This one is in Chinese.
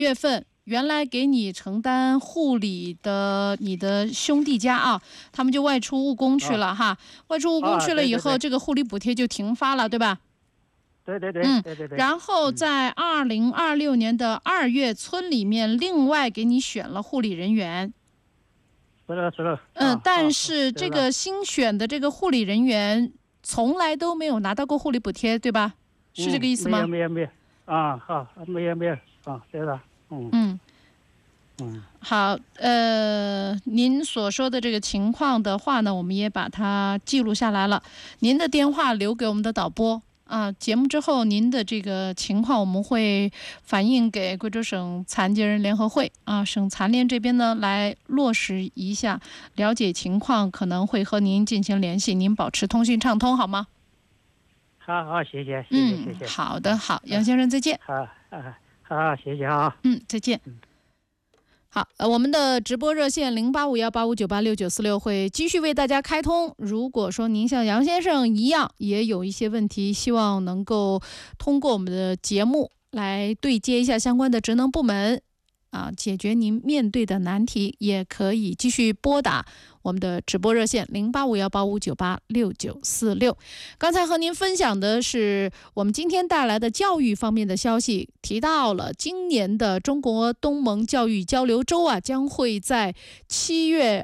月份原来给你承担护理的你的兄弟家啊，他们就外出务工去了哈，外出务工去了以后，这个护理补贴就停发了，对吧？ 对。 然后在2026年的2月，村里面另外给你选了护理人员。 是了。 但是这个新选的这个护理人员从来都没有拿到过护理补贴，对吧？是这个意思吗？ 没有没有对的。 好，您所说的这个情况的话呢，我们也把它记录下来了。您的电话留给我们的导播啊，节目之后您的这个情况我们会反映给贵州省残疾人联合会啊，省残联这边呢来落实一下，了解情况，可能会和您进行联系，您保持通讯畅通好吗？ 好，谢谢。 好的，好，杨先生再见。 好，谢谢啊。 再见。好，我们的直播热线085185986946会继续为大家开通。如果说您像杨先生一样也有一些问题，希望能够通过我们的节目来对接一下相关的职能部门解决您面对的难题，也可以继续拨打我们的直播热线085185986946。刚才和您分享的是我们今天带来的教育方面的消息，提到了今年的中国东盟教育交流周将会在7月